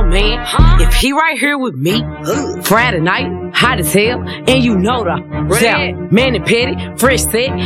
man. If he right here with me, Friday night, hot as hell, and you know the Zell, man and petty, fresh set.